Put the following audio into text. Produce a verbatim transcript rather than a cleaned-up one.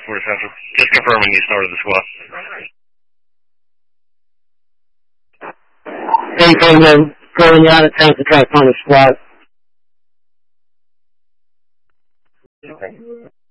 five four seven. Just confirming you started the squat. Hey, Coleman, going out of town to try to find a squat.